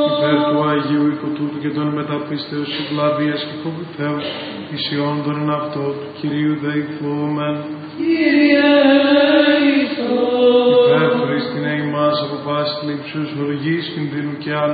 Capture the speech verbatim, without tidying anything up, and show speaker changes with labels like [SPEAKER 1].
[SPEAKER 1] Υπέρ του Αγίου οίκου τούτου και των μεταπίστεως ευλαβίας και φόβου Θεού, εις ιόντων αυτό του Κυρίου δεηθούμεν.
[SPEAKER 2] Κύριε ελέησον.
[SPEAKER 1] Υπέρ του Χριστίνε ημάς από πάσης λήψεως οργής, κινδύνου και